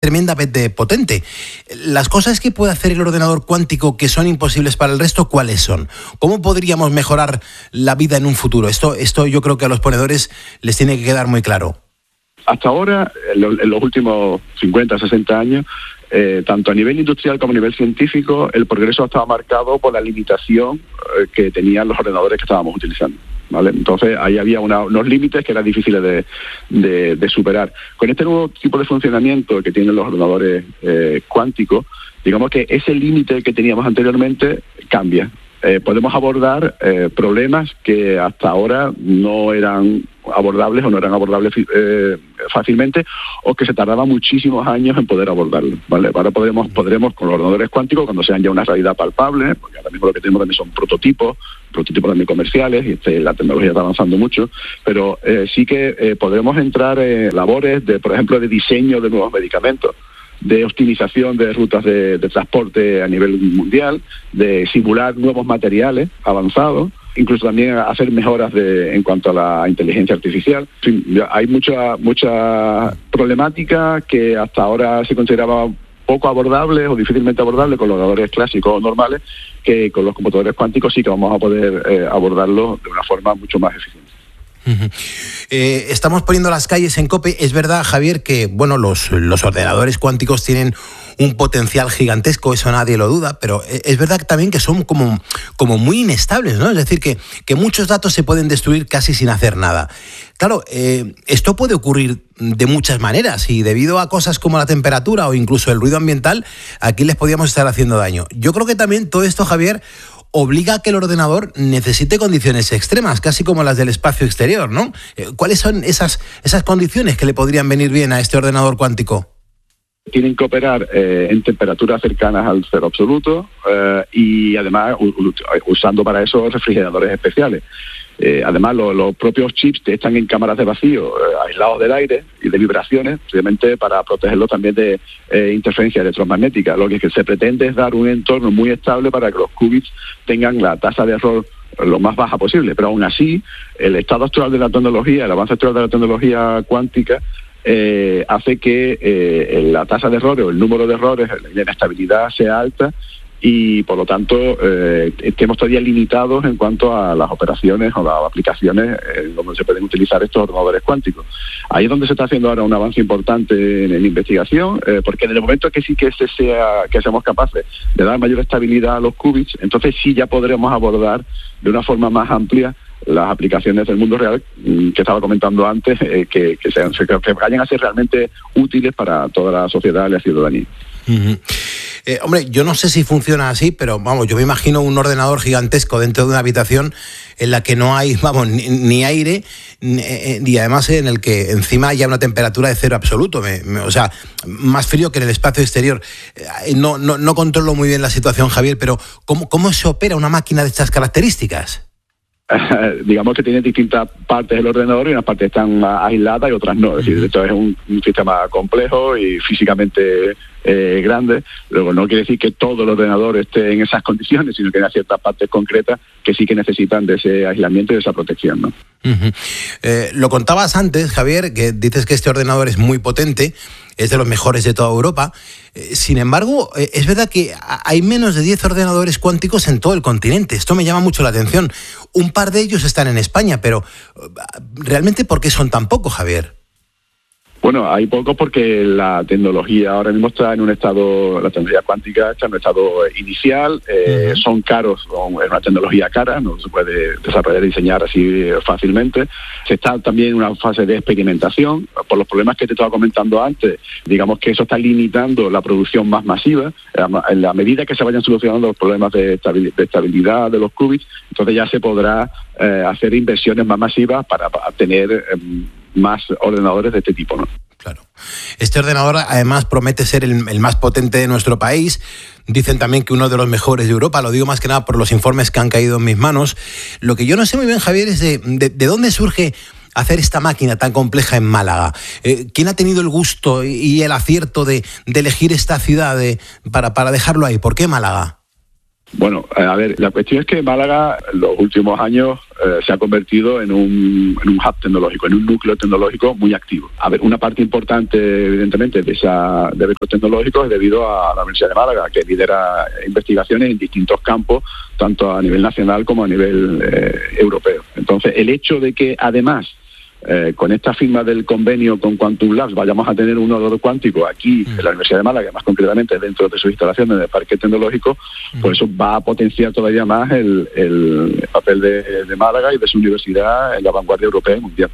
tremendamente potente. Las cosas que puede hacer el ordenador cuántico que son imposibles para el resto, ¿cuáles son? ¿Cómo podríamos mejorar la vida en un futuro? Esto yo creo que a los ponedores les tiene que quedar muy claro. Hasta ahora, en los últimos 50, 60 años, tanto a nivel industrial como a nivel científico, el progreso estaba marcado por la limitación que tenían los ordenadores que estábamos utilizando, ¿vale? Entonces ahí había unos límites que eran difíciles de superar. Con este nuevo tipo de funcionamiento que tienen los ordenadores cuánticos, digamos que ese límite que teníamos anteriormente cambia. Podemos abordar problemas que hasta ahora no eran abordables o no eran abordables fácilmente, o que se tardaban muchísimos años en poder abordarlo, ¿vale? Ahora podremos con los ordenadores cuánticos, cuando sean ya una realidad palpable, porque ahora mismo lo que tenemos también son prototipos también comerciales, y la tecnología está avanzando mucho, pero sí que podremos entrar en labores por ejemplo, de diseño de nuevos medicamentos, de optimización de rutas de transporte a nivel mundial, de simular nuevos materiales avanzados, incluso también hacer mejoras en cuanto a la inteligencia artificial. En fin, hay mucha problemática que hasta ahora se consideraba poco abordables o difícilmente abordables con los ordenadores clásicos o normales, que con los computadores cuánticos sí que vamos a poder abordarlo de una forma mucho más eficiente. Estamos poniendo las calles en COPE. Es verdad, Javier, que bueno, los ordenadores cuánticos tienen un potencial gigantesco, eso nadie lo duda, pero es verdad también que son como muy inestables, ¿no? Es decir, que muchos datos se pueden destruir casi sin hacer nada. Claro, esto puede ocurrir de muchas maneras, y debido a cosas como la temperatura o incluso el ruido ambiental, aquí les podríamos estar haciendo daño. Yo creo que también todo esto, Javier, obliga a que el ordenador necesite condiciones extremas, casi como las del espacio exterior, ¿no? ¿Cuáles son esas condiciones que le podrían venir bien a este ordenador cuántico? Tienen que operar en temperaturas cercanas al cero absoluto y además usando para eso refrigeradores especiales. Además, los propios chips están en cámaras de vacío, aislados del aire y de vibraciones, precisamente para protegerlos también de interferencia electromagnética. Lo que se pretende es dar un entorno muy estable para que los qubits tengan la tasa de error lo más baja posible. Pero aún así, el estado actual de la tecnología, el avance actual de la tecnología cuántica, hace que la tasa de errores o el número de errores, la inestabilidad sea alta, y por lo tanto estemos todavía limitados en cuanto a las operaciones o las aplicaciones donde se pueden utilizar estos ordenadores cuánticos. Ahí es donde se está haciendo ahora un avance importante en investigación, porque en el momento que sí que seamos capaces de dar mayor estabilidad a los qubits, entonces sí ya podremos abordar de una forma más amplia las aplicaciones del mundo real que estaba comentando antes, que vayan a ser realmente útiles para toda la sociedad y la ciudadanía. Uh-huh. Hombre, yo no sé si funciona así, pero vamos, yo me imagino un ordenador gigantesco dentro de una habitación en la que no hay, vamos, ni aire, y además en el que encima haya una temperatura de cero absoluto, o sea, más frío que en el espacio exterior. No controlo muy bien la situación, Javier, pero ¿cómo se opera una máquina de estas características? Digamos que tiene distintas partes del ordenador, y unas partes están aisladas y otras no. Es decir, esto es un sistema complejo y físicamente grande. Luego no quiere decir que todo el ordenador esté en esas condiciones, sino que hay ciertas partes concretas que sí que necesitan de ese aislamiento y de esa protección, ¿no? Uh-huh. Lo contabas antes, Javier, que dices que este ordenador es muy potente, es de los mejores de toda Europa. Sin embargo, es verdad que hay menos de 10 ordenadores cuánticos en todo el continente. Esto me llama mucho la atención. Un par de ellos están en España, pero ¿realmente por qué son tan pocos, Javier? Bueno, hay pocos porque la tecnología ahora mismo está en un estado, la tecnología cuántica está en un estado inicial, son caros, es una tecnología cara, no se puede desarrollar y diseñar así fácilmente. Se está también en una fase de experimentación, por los problemas que te estaba comentando antes. Digamos que eso está limitando la producción más masiva. En la medida que se vayan solucionando los problemas de estabilidad de los qubits, entonces ya se podrá hacer inversiones más masivas para tener más ordenadores de este tipo, ¿no? Claro. Este ordenador además promete ser el más potente de nuestro país. Dicen también que uno de los mejores de Europa. Lo digo más que nada por los informes que han caído en mis manos. Lo que yo no sé muy bien, Javier, es de dónde surge hacer esta máquina tan compleja en Málaga. ¿Quién ha tenido el gusto y el acierto de elegir esta ciudad para dejarlo ahí? ¿Por qué Málaga? Bueno, a ver, la cuestión es que Málaga en los últimos años se ha convertido en un hub tecnológico, en un núcleo tecnológico muy activo. A ver, una parte importante, evidentemente, de estos tecnológicos es debido a la Universidad de Málaga, que lidera investigaciones en distintos campos, tanto a nivel nacional como a nivel europeo. Entonces, el hecho de que, además, con esta firma del convenio con Quantum Labs vayamos a tener un ordenador cuántico aquí en la Universidad de Málaga, más concretamente dentro de sus instalaciones del parque tecnológico, pues eso va a potenciar todavía más el papel de Málaga y de su universidad en la vanguardia europea y mundial.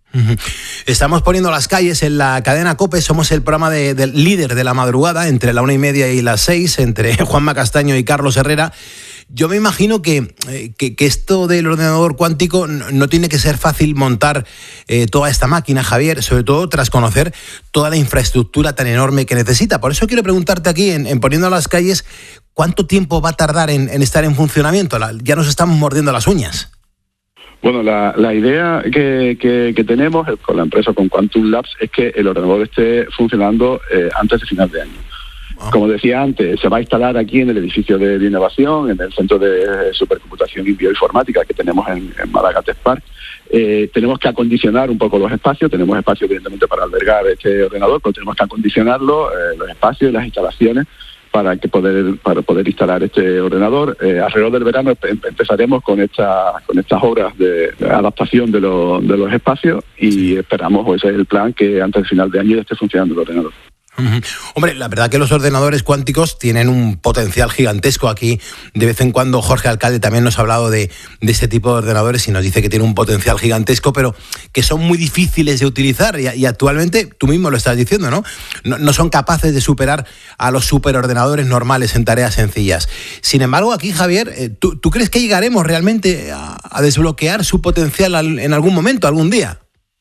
Estamos poniendo las calles en la cadena COPE, somos el programa del líder de la madrugada, entre la 1:30 y las 6, entre Juanma Castaño y Carlos Herrera. Yo me imagino que esto del ordenador cuántico no tiene que ser fácil montar toda esta máquina, Javier, sobre todo tras conocer toda la infraestructura tan enorme que necesita. Por eso quiero preguntarte aquí, en poniendo las calles, ¿cuánto tiempo va a tardar en estar en funcionamiento? Ya nos estamos mordiendo las uñas. Bueno, la idea que tenemos con la empresa, con Quantum Labs, es que el ordenador esté funcionando antes de final de año. Como decía antes, se va a instalar aquí en el edificio de innovación, en el centro de supercomputación y bioinformática que tenemos en Málaga Tech Park. Tenemos que acondicionar un poco los espacios. Tenemos espacio, evidentemente, para albergar este ordenador, pero tenemos que acondicionarlo, los espacios y las instalaciones, para poder instalar este ordenador. Alrededor del verano empezaremos con estas obras de adaptación de los espacios y esperamos, o ese es el plan, que antes del final de año esté funcionando el ordenador. Hombre, la verdad que los ordenadores cuánticos tienen un potencial gigantesco. Aquí de vez en cuando Jorge Alcalde también nos ha hablado de este tipo de ordenadores y nos dice que tiene un potencial gigantesco, pero que son muy difíciles de utilizar y actualmente, tú mismo lo estás diciendo, ¿no? No son capaces de superar a los superordenadores normales en tareas sencillas. Sin embargo, aquí, Javier, ¿tú crees que llegaremos realmente a desbloquear su potencial en algún momento, algún día?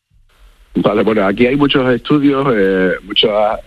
Vale, bueno, aquí hay muchos estudios, muchas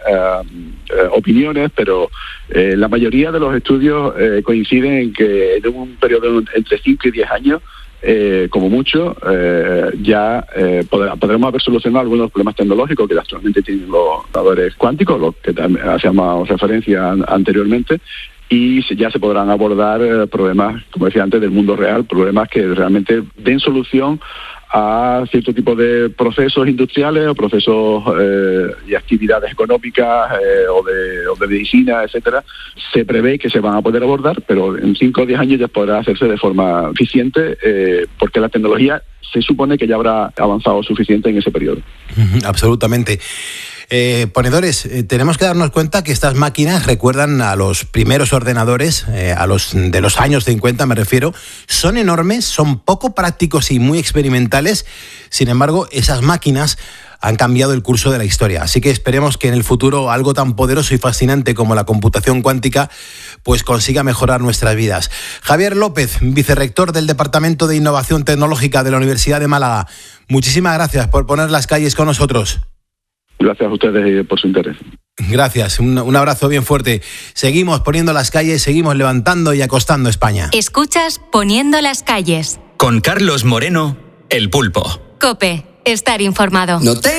opiniones, pero la mayoría de los estudios coinciden en que en un periodo entre 5 y 10 años, como mucho, ya podremos haber solucionado algunos problemas tecnológicos que actualmente tienen los ordenadores cuánticos, los que hacíamos referencia anteriormente, y ya se podrán abordar problemas, como decía antes, del mundo real, problemas que realmente den solución a cierto tipo de procesos industriales o procesos y actividades económicas o de medicina, etcétera. Se prevé que se van a poder abordar, pero en 5 o 10 años ya podrá hacerse de forma eficiente porque la tecnología se supone que ya habrá avanzado suficiente en ese periodo. Absolutamente. Ponedores, tenemos que darnos cuenta que estas máquinas recuerdan a los primeros ordenadores, a los de los años 50 me refiero. Son enormes, son poco prácticos y muy experimentales. Sin embargo, esas máquinas han cambiado el curso de la historia. Así que esperemos que en el futuro algo tan poderoso y fascinante como la computación cuántica pues consiga mejorar nuestras vidas. Javier López, vicerrector del Departamento de Innovación Tecnológica de la Universidad de Málaga, muchísimas gracias por poner las calles con nosotros. Gracias a ustedes por su interés. Gracias, un abrazo bien fuerte. Seguimos poniendo las calles, seguimos levantando y acostando España. Escuchas Poniendo las calles. Con Carlos Moreno, El Pulpo. COPE, estar informado.